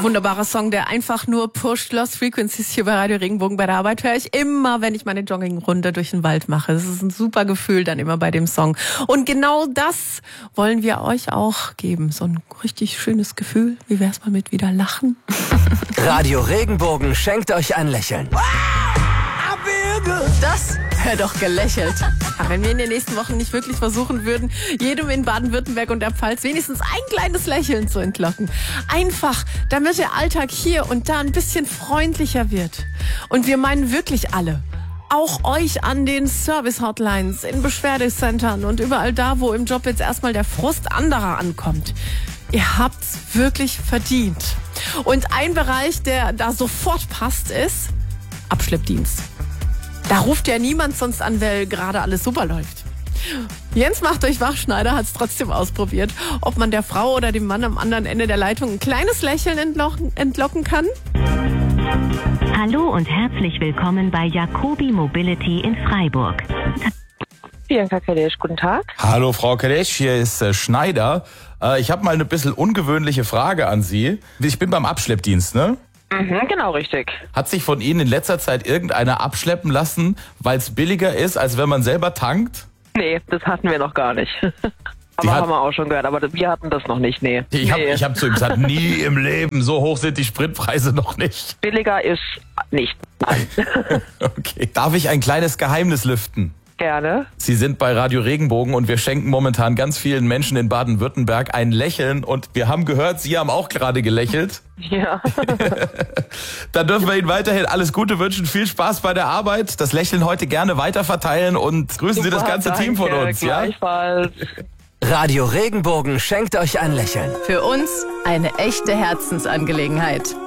Wunderbarer Song, der einfach nur pusht. Lost Frequencies hier bei Radio Regenbogen. Bei der Arbeit höre ich immer, wenn ich meine Joggingrunde durch den Wald mache. Das ist ein super Gefühl dann immer bei dem Song. Und genau das wollen wir euch auch geben. So ein richtig schönes Gefühl. Wie wär's mal mit wieder lachen? Radio Regenbogen schenkt euch ein Lächeln. Das wäre doch gelächelt. Aber wenn wir in den nächsten Wochen nicht wirklich versuchen würden, jedem in Baden-Württemberg und der Pfalz wenigstens ein kleines Lächeln zu entlocken. Einfach, damit der Alltag hier und da ein bisschen freundlicher wird. Und wir meinen wirklich alle. Auch euch an den Service-Hotlines, in Beschwerdecentern und überall da, wo im Job jetzt erstmal der Frust anderer ankommt. Ihr habt's wirklich verdient. Und ein Bereich, der da sofort passt, ist Abschleppdienst. Da ruft ja niemand sonst an, weil gerade alles super läuft. Jens macht euch wach, Schneider hat es trotzdem ausprobiert. Ob man der Frau oder dem Mann am anderen Ende der Leitung ein kleines Lächeln entlocken kann? Hallo und herzlich willkommen bei Jacobi Mobility in Freiburg. Bianca Kadesch, guten Tag. Hallo Frau Kadesch, hier ist Schneider. Ich habe mal eine bisschen ungewöhnliche Frage an Sie. Ich bin beim Abschleppdienst, ne? Genau, richtig. Hat sich von Ihnen in letzter Zeit irgendeiner abschleppen lassen, weil es billiger ist, als wenn man selber tankt? Nee, das hatten wir noch gar nicht. Aber haben wir auch schon gehört, aber wir hatten das noch nicht, nee. Ich hab zu ihm gesagt, nie im Leben, so hoch sind die Spritpreise noch nicht. Billiger ist nicht. Nein. Okay. Darf ich ein kleines Geheimnis lüften? Gerne. Sie sind bei Radio Regenbogen und wir schenken momentan ganz vielen Menschen in Baden-Württemberg ein Lächeln und wir haben gehört, Sie haben auch gerade gelächelt. Ja. Dann dürfen wir Ihnen weiterhin alles Gute wünschen, viel Spaß bei der Arbeit, das Lächeln heute gerne weiterverteilen und grüßen Sie das ganze Team von uns. Gleichfalls. Ja? Radio Regenbogen schenkt euch ein Lächeln. Für uns eine echte Herzensangelegenheit.